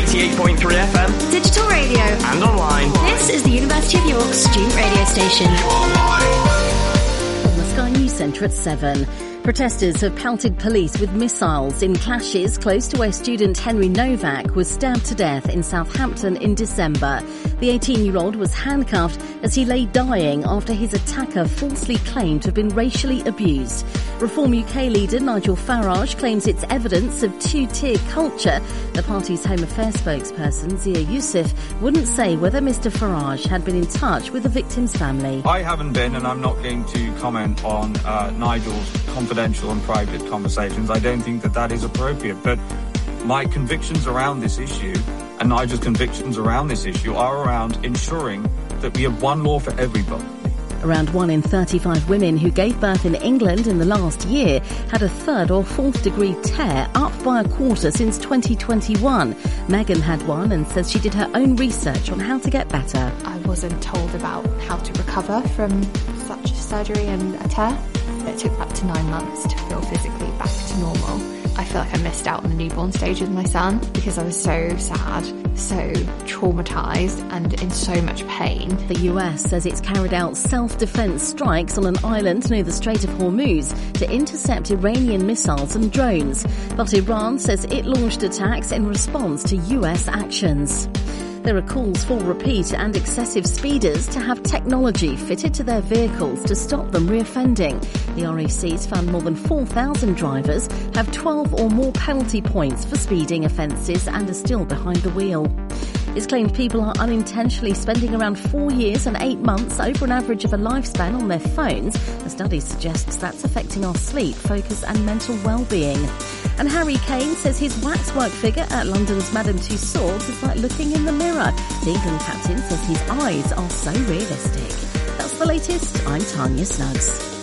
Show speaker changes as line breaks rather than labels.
88.3 FM,
digital radio,
and online.
This is the University of York student radio station.
On the Sky News Centre at 7. Protesters have pelted police with missiles in clashes close to where student Henry Novak was stabbed to death in Southampton in December. The 18-year-old was handcuffed as he lay dying after his attacker falsely claimed to have been racially abused. Reform UK leader Nigel Farage claims it's evidence of two-tier culture. The party's Home Affairs spokesperson Zia Youssef wouldn't say whether Mr Farage had been in touch with the victim's family.
I haven't been, and I'm not going to comment on Nigel's confidential and private conversations. I don't think that is appropriate, but my convictions around this issue and Nigel's convictions around this issue are around ensuring that we have one law for everybody.
Around 1 in 35 women who gave birth in England in the last year had a third or fourth degree tear, up by a quarter since 2021. Megan had one and says she did her own research on how to get better.
I wasn't told about how to recover from such surgery and a tear. It took up to 9 months to feel physically back to normal. I feel like I missed out on the newborn stage with my son because I was so sad, so traumatised and in so much pain.
The US says it's carried out self-defence strikes on an island near the Strait of Hormuz to intercept Iranian missiles and drones. But Iran says it launched attacks in response to US actions. There are calls for repeat and excessive speeders to have technology fitted to their vehicles to stop them reoffending. The RAC's found more than 4,000 drivers have 12 or more penalty points for speeding offences and are still behind the wheel. It's claimed people are unintentionally spending around 4 years and 8 months over an average of a lifespan on their phones. A study suggests that's affecting our sleep, focus and mental well-being. And Harry Kane says his waxwork figure at London's Madame Tussauds is like looking in the mirror. The England captain says his eyes are so realistic. That's the latest. I'm Tanya Snuggs.